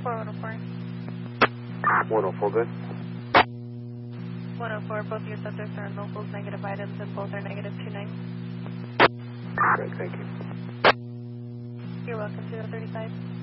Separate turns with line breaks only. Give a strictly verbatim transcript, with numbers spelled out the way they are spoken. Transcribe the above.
four one oh four.
one oh four, good.
one oh four, both your subjects are in locals, negative items, and both are negative two nine.
Great, thank you.
You're welcome, zero thirty-five.